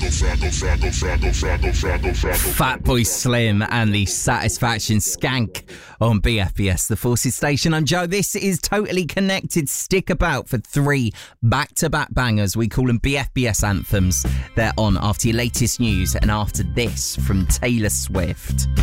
Fatboy Slim and the Satisfaction Skank on BFBS, the Forces station. I'm Joe. This is Totally Connected. Stick about for 3 back-to-back bangers. We call them BFBS anthems. They're on after your latest news and after this from Taylor Swift.